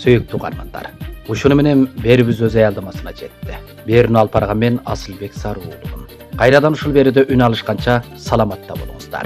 Сөйүктүү угармандар. Ушуну менен берибиз өз аялдамасына жетти. Берүүнү алып барган мен Асылбек Сарыуулумун. Кайрадан ушул берүүдө үн алышканча саламатта болуңуздар.